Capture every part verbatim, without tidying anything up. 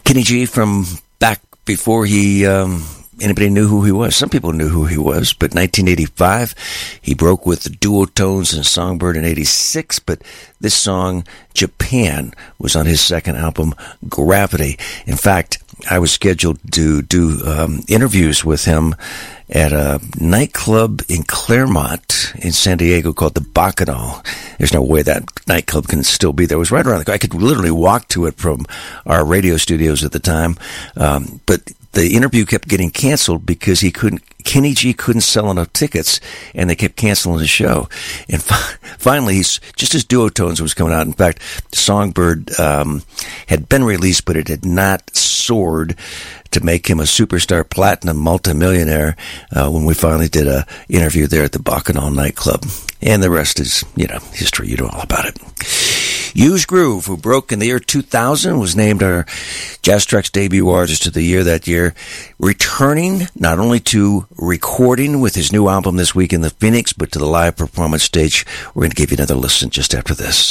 Kenny G from back before he um, anybody knew who he was. Some people knew who he was, but nineteen eighty-five, he broke with the Duotones and Songbird in eighty-six, but this song, Japan, was on his second album, Gravity. In fact, I was scheduled to do um, interviews with him at a nightclub in Claremont in San Diego called the Bacchanal. There's no way that nightclub can still be there. It was right around the corner. I could literally walk to it from our radio studios at the time. Um, but the interview kept getting canceled because he couldn't, Kenny G couldn't sell enough tickets, and they kept canceling the show. And fi- finally, he's, just as Duotones was coming out, in fact, Songbird um, had been released, but it had not soared to make him a superstar platinum multimillionaire uh, when we finally did a interview there at the Bacchanal nightclub. And the rest is, you know, history. You know all about it. Huge Groove, who broke in the year two thousand, was named our Jazz Trax Debut Artist of the Year that year, returning not only to recording with his new album this week in the Phoenix, but to the live performance stage. We're going to give you another listen just after this.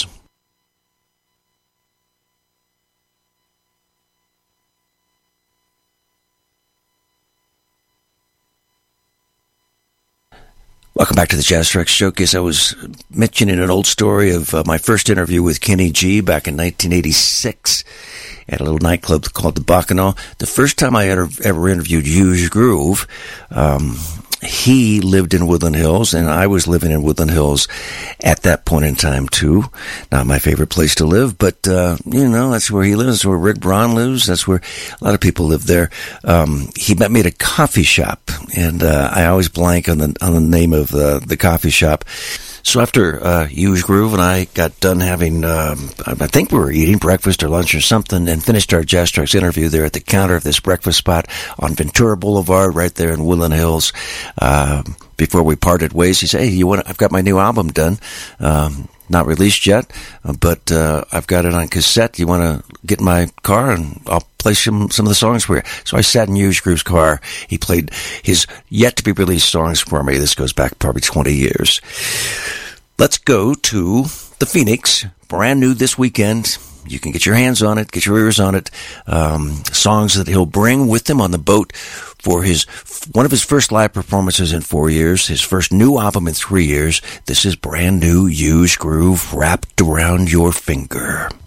Welcome back to the Jazz Trax Showcase. I was mentioning an old story of uh, my first interview with Kenny G back in nineteen eighty-six at a little nightclub called the Bacchanal. The first time I ever, ever interviewed Huge Groove, um, he lived in Woodland Hills, and I was living in Woodland Hills at that point in time, too. Not my favorite place to live, but, uh, you know, that's where he lives. That's where Rick Braun lives. That's where a lot of people live there. Um, he met me at a coffee shop, and uh, I always blank on the on the name of the, the coffee shop. So after uh, Huge Groove and I got done having, um, I think we were eating breakfast or lunch or something, and finished our Jazz Trax interview there at the counter of this breakfast spot on Ventura Boulevard, right there in Woodland Hills. Uh, before we parted ways, he said, "Hey, you want? I've got my new album done, um, not released yet, but uh, I've got it on cassette. You want to get in my car and I'll play some some of the songs for you." So I sat in Huge Groove's car. He played his yet to be released songs for me. This goes back probably twenty years. Let's go to the Phoenix, brand new this weekend. You can get your hands on it, get your ears on it. Um, songs that he'll bring with him on the boat for his one of his first live performances in four years, his first new album in three years. This is brand new Huge Groove, Wrapped Around Your Finger.